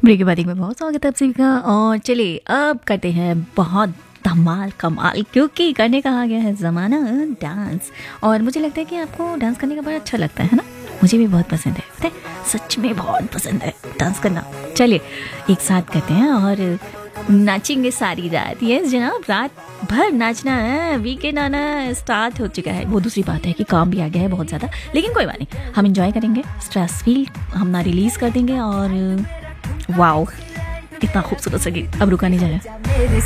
Break के बाद एक में बहुत स्वागत है आप सभी का। और चलिए अब करते हैं बहुत धमाल कमाल, क्योंकि करने का आ गया है ज़माना डांस। और मुझे लगता है कि आपको डांस करने का बड़ा अच्छा लगता है ना। मुझे भी बहुत पसंद है, पता है, सच में बहुत पसंद है डांस करना। चलिए एक साथ करते हैं और नाचेंगे सारी रात। यस जनाब, रात भर नाचना है। वीकेंड आना स्टार्ट हो चुका है। वो दूसरी बात है कि काम भी आ गया है बहुत ज़्यादा, लेकिन कोई बात नहीं, हम इंजॉय करेंगे, स्ट्रेस फील हम ना रिलीज़ कर देंगे। और वाओ, इतना खूबसूरत संगीत, अब रुका नहीं जाएगा।